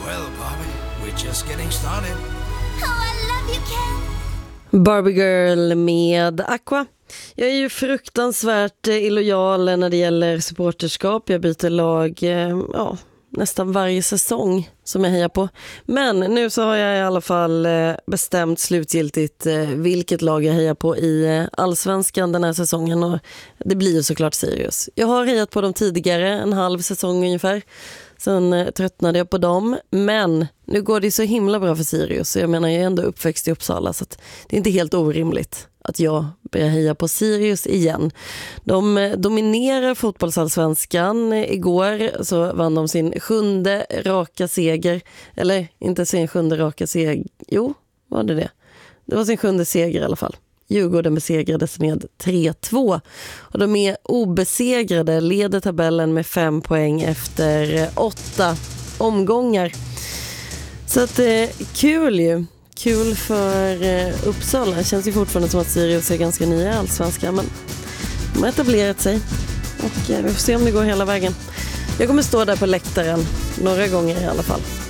Well, Bobby, we're just getting started. Oh, I love you, Ken. Barbie Girl med Aqua. Jag är ju fruktansvärt illojal när det gäller supporterskap. Jag byter lag nästan varje säsong som jag hejar på. Men nu så har jag i alla fall bestämt slutgiltigt vilket lag jag hejar på i Allsvenskan den här säsongen. Och det blir ju såklart Sirius. Jag har hejat på dem tidigare, en halv säsong ungefär. Sen tröttnade jag på dem. Men nu går det så himla bra för Sirius. Jag menar, jag är ändå uppväxt i Uppsala, så att det är inte helt orimligt att jag börjar heja på Sirius igen. De dominerar fotbollsallsvenskan. Igår så vann de sin 7:e raka seger. Eller inte sin 7:e raka seger. Jo, var det? Det var sin 7:e seger i alla fall. Djurgården besegrades med 3-2. Och de är obesegrade, leder tabellen med 5 poäng efter 8 omgångar. Så att kul ju. Kul för Uppsala. Det känns ju fortfarande som att Sirius är ganska nya i Allsvenskan, men de har etablerat sig. Och vi får se om det går hela vägen. Jag kommer stå där på läktaren några gånger i alla fall.